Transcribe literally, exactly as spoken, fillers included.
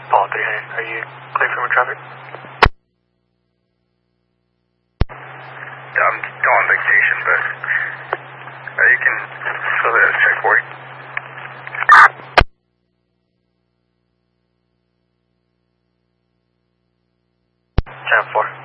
Paul three hundred, are you clear for more traffic? Yeah, I'm still on vacation, but uh, you can fill it as check for you. ten four.